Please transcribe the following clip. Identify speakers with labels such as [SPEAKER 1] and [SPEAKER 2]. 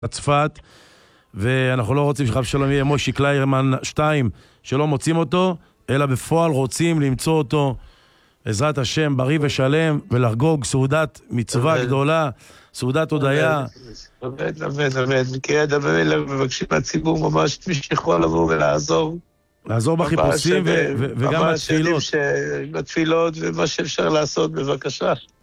[SPEAKER 1] בצפת, ואנחנו לא רוצים שחב שלום יהיה מושי קליירמן 2 שלא מוצאים אותו, אלא בפועל רוצים למצוא אותו, בעזרת השם, בריא ושלם, ולחגוג סעודת מצווה גדולה, סעודת הודיה.
[SPEAKER 2] אמן. מקריאת דמים מבקשים מהציבור ממש מי שיכול לבוא ולעזור.
[SPEAKER 1] לעזור בחיפושים וגם בתפילות.
[SPEAKER 2] בתפילות ומה שאפשר לעשות, בבקשה.